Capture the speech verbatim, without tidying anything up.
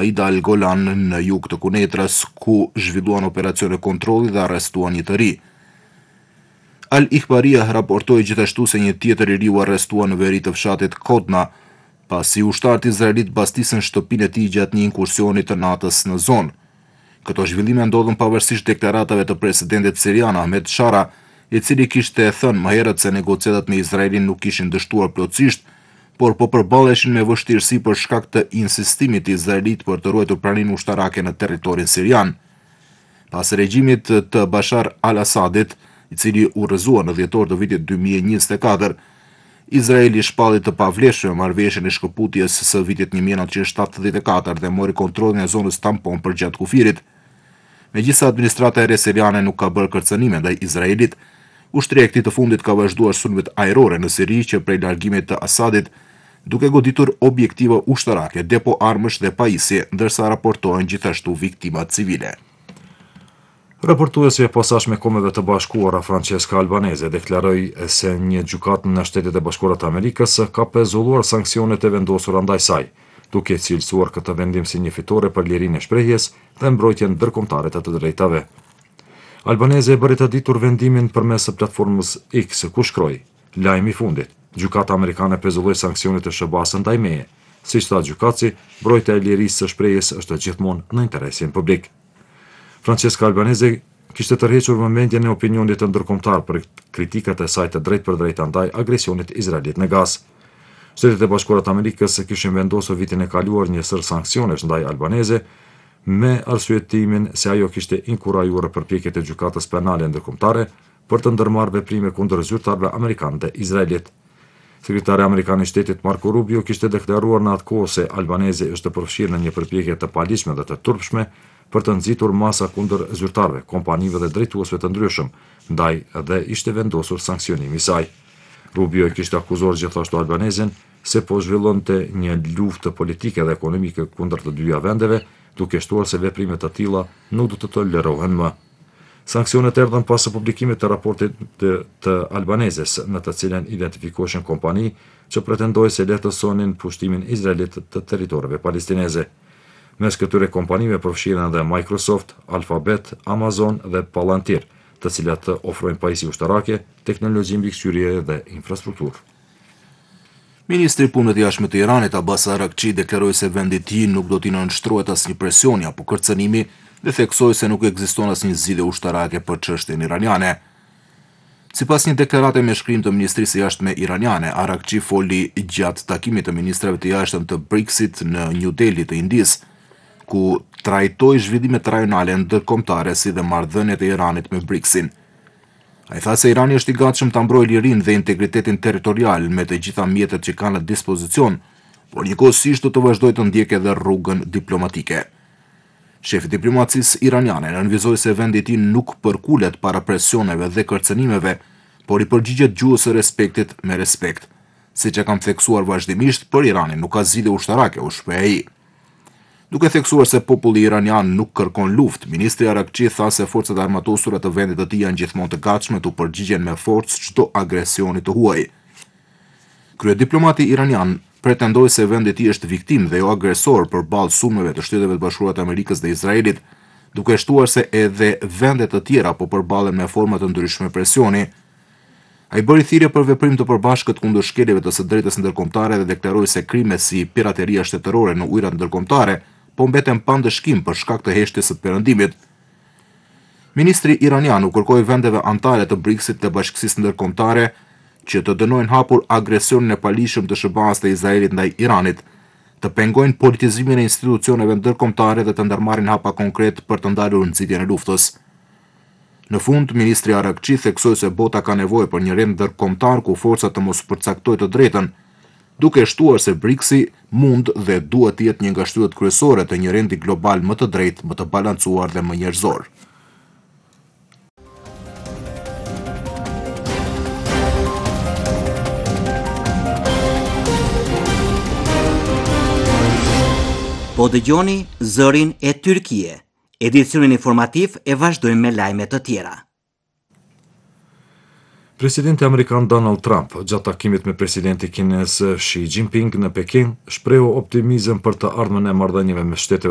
Naida Al Golan në jug të Kunetrës, ku zhvilluan operacione kontrolli dhe arrestuan një të ri. Al Ikhbaria raportoi gjithashtu se një tjetër i ri u arrestua në veri të fshatit Kodna, pasi ushtarët izraelit bastisën shtëpinë e tij gjatë një inkursioni të natës në zonë. Këto zhvillime ndodhën pavarësisht deklaratave të presidentit sirian Ahmed Shara, i cili kishte thënë më herët se negociatat me Izraelin nuk ishin dështuar plotësisht, por po përballeshin me vështirësi për shkak të insistimit të Izraelit për të ruajtur praninë ushtarake në territorin sirian. Pas regjimit të Bashar al-Assadit, i cili u rrëzua në dhjetor të vitit dy mijë e njëzet e katër, Izraeli shpalli të pavlefshme marrëveshjen e shkëputjes së vitit një mijë e nëntëqind e shtatëdhjetë e katër dhe mori kontrollin e zonës tampon për gjatë kufirit. Megjithëse administrata e re siriane nuk ka bërë kërcënime ndaj Izraelit, ushtria e këtij të fundit ka vazhduar sulmet ajrore në Siri që prej largimit të Asadit, duke goditur objektiva ushtarake, depo armësh dhe pajisje, ndërsa raportohen gjithashtu viktimat civile. Raportuesi e posaçme Kombeve të Bashkuara Francesca Albanese deklaroi se një gjykatë në Shtetet e Bashkuara të Amerikës ka pezulluar sanksionet e vendosura ndaj saj, duke cilësuar këtë vendim si një fitore për lirinë e shprehjes dhe mbrojtjen ndërkombëtare të të drejtave. Albanese e bëri të ditur vendimin përmes platformës X, ku shkroi: lajmi i fundit. Gjykata amerikane pezulloi sanksionet e S B A-s ndaj meje. Siç tha gjykatësi, mbrojtja e lirisë së shprehjes është gjithmonë në interesin publik. Francesca Albanese kishte tërhequr vëmendjen e opinionit të ndërkombëtar për kritikat e saj të drejtë për drejtë ndaj agresionit izraelit në Gazë. Shtetet e Bashkuara të Amerikës kishin vendosur vitin e kaluar një sër sanksionesh ndaj Albanese me arsyetimin se ajo kishte inkurajuar përpjekjet e gjykatës penale ndërkombëtare për të ndërmarrë veprime kundër zyrtarëve amerikanë dhe Izraelit. Sekretari amerikan i shtetit Marco Rubio kishte deklaruar në atë kohë se Albanese është përfshirë në një përpjekje të paligjshme dhe të turpshme për të nxitur masa kundër zyrtarëve, kompanive dhe drejtuesve të ndryshëm, ndaj dhe ishte vendosur sanksionimi i saj. Rubio i kishte akuzuar gjithashtu Albanesen se po zhvillonte një luftë politike dhe ekonomike kundër të dyja vendeve, duke shtuar se veprime të tilla nuk do të tolerohen më. Sanksionet erdhën pas publikimit të raportit të, të Albaneses, në të cilën identifikoheshin kompani që pretendoi se lehtësonin pushtimin izraelit të territoreve palestineze. Mes këtyre kompanive përfshiren edhe Microsoft, Alphabet, Amazon dhe Palantir, të cilat ofrojnë pajisje ushtarake, teknologji mbikëqyrje dhe infrastrukturë. Ministri i Punëve të Jashtme të Iranit Abbas Araghchi deklaroi se vendi i tij nuk do t'i nënshtrohet asnjë presioni apo kërcënimi dhe theksoi se nuk ekziston asnjë zgjidhje ushtarake për çështjen iraniane. Sipas një deklarate me shkrim të Ministrisë së Jashtme iraniane, Araghchi foli gjatë takimit të ministrave të jashtëm të BRICS-it në New Delhi të Indisë, ku trajtoi zhvillimet rajonale ndërkombëtare si dhe marrëdhëniet e Iranit me BRICS-in. Ai tha se Irani është i gatshëm ta mbrojë lirinë dhe integritetin territorial me të gjitha mjetet që ka në dispozicion, por njëkohësisht do të vazhdojë të ndjekë edhe rrugën diplomatike. Shefi i diplomacisë iraniane nënvizoi se vendi i tij nuk përkulet para presioneve dhe kërcënimeve, por i përgjigjet gjuhës së respektit me respekt. Siç e kam theksuar vazhdimisht, për Iranin nuk ka zgjidhje ushtarake, u shpreh ai. Duke theksuar se populli iranian nuk kërkon luftë, ministri Araghchi tha se forcat armatosura të vendit të tij janë gjithmonë të gatshme të përgjigjen me forcë çdo agresioni të huaj. Kryediplomati iranian pretendoi se vendi i tij është viktimë dhe jo agresor përballë sulmeve të Shteteve të Bashkuara të Amerikës dhe Izraelit, duke shtuar se edhe vende të tjera po përballen me forma të ndryshme presioni. Ai bëri thirrje për veprim të përbashkët kundër shkeljeve të së drejtës ndërkombëtare dhe deklaroi se krime si pirateria shtetërore në ujërat ndërkombëtare po mbeten pa ndëshkim për shkak të heshtjes së perëndimit. Ministri iranian u kërkoi vendeve anëtare të BRICS-it dhe Bashkësisë Ndërkombëtare që të dënojnë hapur agresionin e palishëm të S B A-s dhe Izraelit ndaj Iranit, të pengojnë politizimin e institucioneve ndërkombëtare dhe të ndërmarrin hapa konkret për të ndalur nxitjen e luftës. Në fund, ministri Araghchi theksoi se bota ka nevojë për një rend ndërkombëtar ku forcat të mos përcaktojë të drejtën, duke shtuar se BRICS-i mund dhe duhet të jetë një nga shtyllat kryesore të një rendi global më të drejtë, më të balancuar dhe më njerëzor. Po dëgjoni Zërin e Tyrkie. Edicionin informativ e vazhdojmë me lajme të tjera. Presidenti amerikan Donald Trump, gjatë takimit me presidenti kinez Xi Jinping në Peking, shprehu optimizëm për të ardhmen e marrëdhënieve me Shtetet